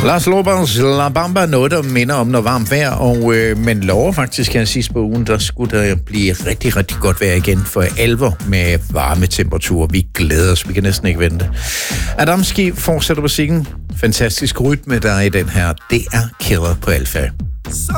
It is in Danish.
Lars Lobos La Bamba, noget der minder om noget varmt vejr, men lover faktisk her sidst på ugen, der skulle der blive rigtig, rigtig godt vejr igen for alvor med varme temperaturer. Vi glæder os, vi kan næsten ikke vente. Adamski fortsætter musikken. Fantastisk rytme, der er i den her. Det er Killer på Alfa.